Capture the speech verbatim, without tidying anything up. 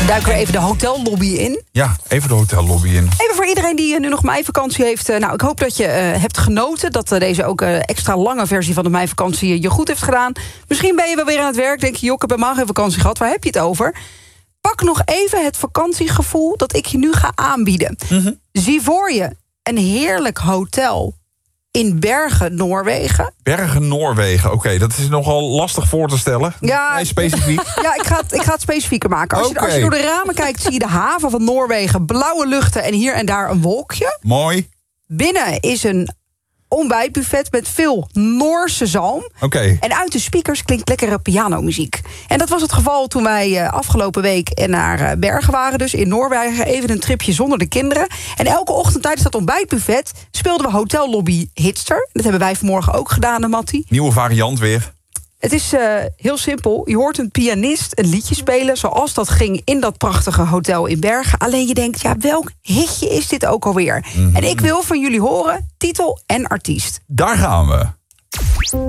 Dan duiken we even de hotellobby in. Ja, even de hotellobby in. Even voor iedereen die nu nog meivakantie heeft. Nou, ik hoop dat je uh, hebt genoten. Dat uh, deze ook uh, extra lange versie van de meivakantie je goed heeft gedaan. Misschien ben je wel weer aan het werk. Denk je, joh, ik heb helemaal geen vakantie gehad. Waar heb je het over? Pak nog even het vakantiegevoel dat ik je nu ga aanbieden. Mm-hmm. Zie voor je een heerlijk hotel in Bergen, Noorwegen. Bergen, Noorwegen. Oké, okay, dat is nogal lastig voor te stellen. Ja, nee, specifiek. Ja, ik ga, het, ik ga het specifieker maken. Als, okay. je, als je door de ramen kijkt, zie je de haven van Noorwegen. Blauwe luchten en hier en daar een wolkje. Mooi. Binnen is een ontbijtbuffet met veel Noorse zalm. Okay. En uit de speakers klinkt lekkere pianomuziek. En dat was het geval toen wij uh, afgelopen week naar uh, Bergen waren. Dus in Noorwegen even een tripje zonder de kinderen. En elke ochtend tijdens dat ontbijtbuffet speelden we hotellobby Hitster. Dat hebben wij vanmorgen ook gedaan, Mattie. Nieuwe variant weer. Het is uh, heel simpel. Je hoort een pianist een liedje spelen zoals dat ging in dat prachtige hotel in Bergen. Alleen je denkt, ja, welk hitje is dit ook alweer? Mm-hmm. En ik wil van jullie horen titel en artiest. Daar gaan we.